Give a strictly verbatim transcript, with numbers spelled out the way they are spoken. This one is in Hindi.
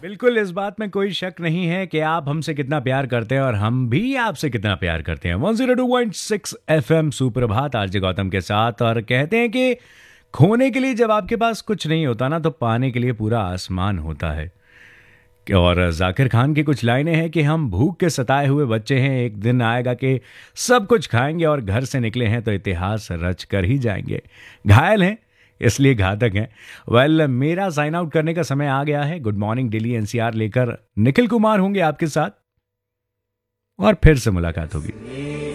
बिल्कुल, इस बात में कोई शक नहीं है कि आप हमसे कितना प्यार करते हैं और हम भी आपसे कितना प्यार करते हैं। One zero two point six FM सुप्रभात आरजे गौतम के साथ। और कहते हैं कि खोने के लिए जब आपके पास कुछ नहीं होता ना, तो पाने के लिए पूरा आसमान होता है। कि- और जाकिर खान की कुछ लाइनें हैं कि हम भूख के सताए हुए बच्चे हैं, एक दिन आएगा कि सब कुछ खाएंगे, और घर से निकले हैं तो इतिहास रच कर ही जाएंगे। घायल हैं इसलिए घातक हैं। वेल well, मेरा साइन आउट करने का समय आ गया है। गुड मॉर्निंग दिल्ली एनसीआर लेकर निखिल कुमार होंगे आपके साथ, और फिर से मुलाकात होगी।